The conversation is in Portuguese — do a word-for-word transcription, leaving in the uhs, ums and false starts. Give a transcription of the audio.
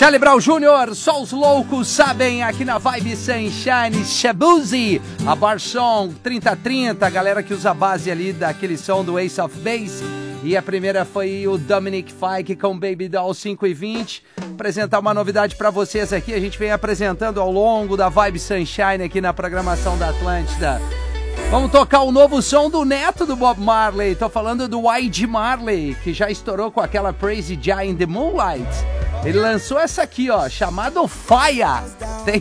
Charlie Brown Júnior, só os loucos sabem, aqui na Vibe Sunshine, Shabuzi, a Bar Song trinta trinta, a galera que usa a base ali daquele som do Ace of Base. E a primeira foi o Dominic Fike com Baby Doll cinco e vinte. Apresentar uma novidade pra vocês aqui, a gente vem apresentando ao longo da Vibe Sunshine aqui na programação da Atlântida. Vamos tocar o novo som do neto do Bob Marley, tô falando do Y G Marley, que já estourou com aquela Crazy Guy in the Moonlight. Ele lançou essa aqui, ó, chamada Fire. Tem